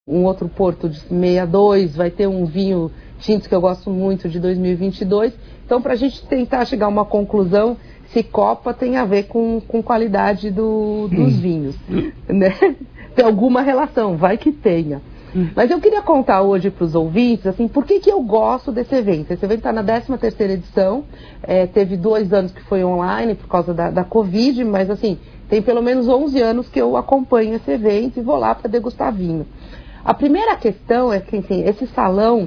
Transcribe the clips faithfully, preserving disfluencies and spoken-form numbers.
um outro Porto de sessenta e dois, vai ter um vinho tinto que eu gosto muito de dois mil e vinte e dois. Então, para a gente tentar chegar a uma conclusão, se Copa tem a ver com, com qualidade do, dos vinhos, né? Tem alguma relação, vai que tenha. Mas eu queria contar hoje para os ouvintes, assim, por que, que eu gosto desse evento. Esse evento está na décima terceira edição, é, teve dois anos que foi online por causa da, da Covid, mas assim, tem pelo menos onze anos que eu acompanho esse evento e vou lá para degustar vinho. A primeira questão é que, enfim, esse salão,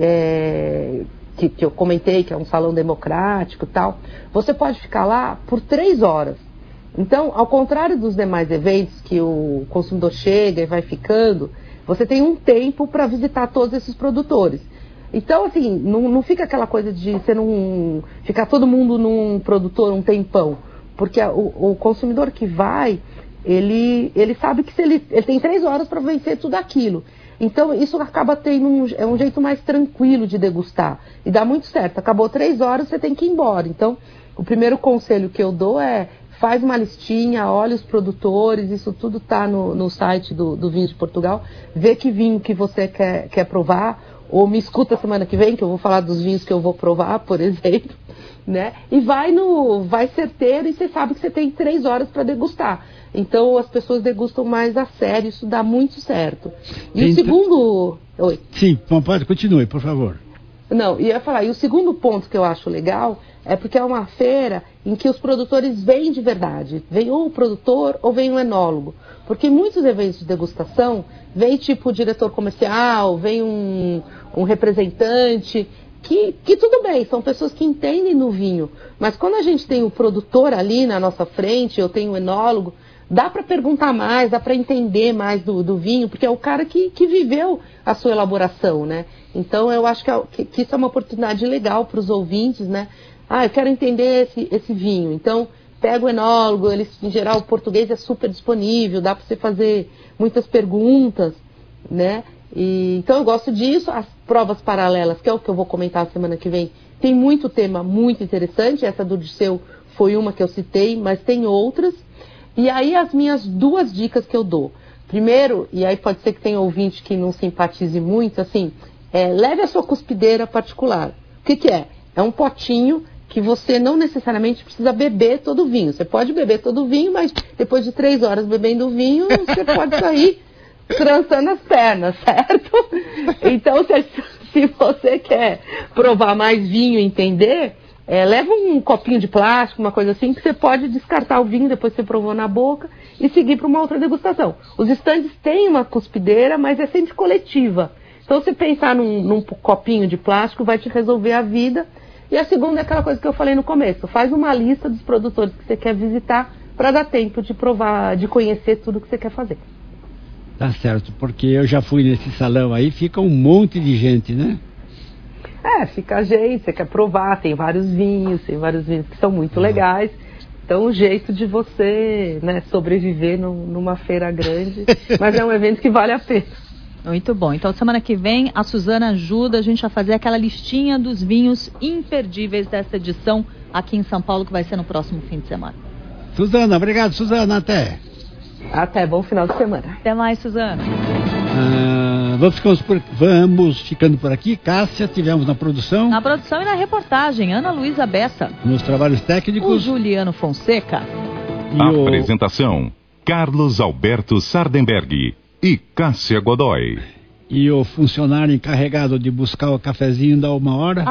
é, que, que eu comentei, que é um salão democrático e tal, você pode ficar lá por três horas. Então, ao contrário dos demais eventos que o consumidor chega e vai ficando, você tem um tempo para visitar todos esses produtores. Então, assim, não, não fica aquela coisa de você não ficar todo mundo num produtor um tempão. Porque a, o, o consumidor que vai, ele, ele sabe que se ele, ele tem três horas para vencer tudo aquilo. Então, isso acaba tendo um, é um jeito mais tranquilo de degustar. E dá muito certo. Acabou três horas, você tem que ir embora. Então, o primeiro conselho que eu dou é: faz uma listinha, olha os produtores, isso tudo está no, no site do, do Vinho de Portugal, vê que vinho que você quer, quer provar, ou me escuta semana que vem, que eu vou falar dos vinhos que eu vou provar, por exemplo, né? E vai, no, vai certeiro e você sabe que você tem três horas para degustar. Então as pessoas degustam mais a sério, isso dá muito certo. E Tem o segundo... Oi. Sim, pode, continue, por favor. Não, ia falar, e o segundo ponto que eu acho legal é porque é uma feira em que os produtores vêm de verdade. Vem ou o produtor ou vem um enólogo. Porque em muitos eventos de degustação, vem tipo o diretor comercial, vem um, um representante, que, que tudo bem, são pessoas que entendem no vinho. Mas quando a gente tem o produtor ali na nossa frente, eu tenho o enólogo, dá para perguntar mais, dá para entender mais do, do vinho, porque é o cara que, que viveu a sua elaboração, né? Então eu acho que, é, que, que isso é uma oportunidade legal para os ouvintes, né? Ah, eu quero entender esse, esse vinho. Então, pega o enólogo, eles, em geral, o português é super disponível, dá para você fazer muitas perguntas, né? E, então, eu gosto disso. As provas paralelas, que é o que eu vou comentar a semana que vem, tem muito tema muito interessante. Essa do Dirceu foi uma que eu citei, mas tem outras. E aí, as minhas duas dicas que eu dou. Primeiro, e aí pode ser que tenha ouvinte que não simpatize muito, assim, é, leve a sua cuspideira particular. O que, que é? É um potinho que você não necessariamente precisa beber todo o vinho. Você pode beber todo o vinho, mas depois de três horas bebendo o vinho, você pode sair trançando as pernas, certo? Então, se, se você quer provar mais vinho e entender, é, leva um copinho de plástico, uma coisa assim, que você pode descartar o vinho depois que você provou na boca e seguir para uma outra degustação. Os estandes têm uma cuspideira, mas é sempre coletiva. Então, se pensar num, num copinho de plástico, vai te resolver a vida. E a segunda é aquela coisa que eu falei no começo. Faz uma lista dos produtores que você quer visitar para dar tempo de provar, de conhecer tudo que você quer fazer. Tá certo, porque eu já fui nesse salão aí, fica um monte de gente, né? É, fica a gente, você quer provar, tem vários vinhos, tem vários vinhos que são muito legais. Então, o jeito de você, né, sobreviver no, numa feira grande, mas é um evento que vale a pena. Muito bom. Então, semana que vem, a Suzana ajuda a gente a fazer aquela listinha dos vinhos imperdíveis dessa edição aqui em São Paulo, que vai ser no próximo fim de semana. Suzana, obrigado, Suzana, até. Até, bom final de semana. Até mais, Suzana. Ah, vamos, ficando por, vamos ficando por aqui. Cássia, tivemos na produção. Na produção e na reportagem, Ana Luísa Bessa. Nos trabalhos técnicos, o Juliano Fonseca. E Apresentação, o... Carlos Alberto Sardenberg e Cássia Godoy. E o funcionário encarregado de buscar o cafezinho da uma hora.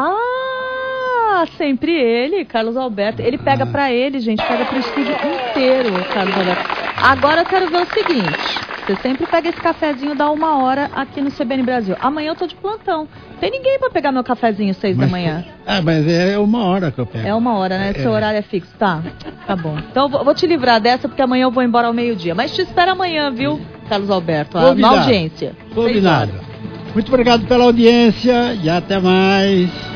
Ah, sempre ele, Carlos Alberto. Ele pega ah. pra ele, gente, pega pro estúdio inteiro, Carlos Alberto. Agora eu quero ver o seguinte: você sempre pega esse cafezinho da uma hora aqui no C B N Brasil. Amanhã eu tô de plantão. Tem ninguém pra pegar meu cafezinho seis mas, da manhã. Ah, mas é uma hora que eu pego. É uma hora, né? É, Seu é. horário é fixo. Tá, tá bom. Então eu vou, vou te livrar dessa, porque amanhã eu vou embora ao meio-dia. Mas te espero amanhã, viu, Carlos Alberto? A, na audiência. Combinado. Muito obrigado pela audiência e até mais.